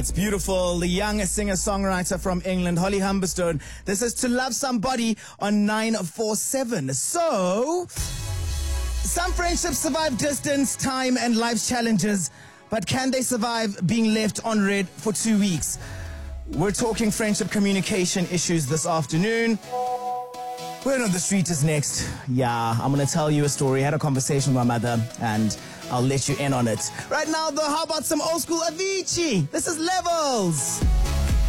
It's beautiful. The young singer-songwriter from England, Holly Humberstone. This is To Love Somebody on 947. So, some friendships survive distance, time, and life's challenges. But can they survive being left on red for 2 weeks? We're talking friendship communication issues this afternoon. Word on the Street is next. Yeah, I'm going to tell you a story. I had a conversation with my mother, and I'll let you in on it. Right now, though, how about some old school Avicii? This is Levels.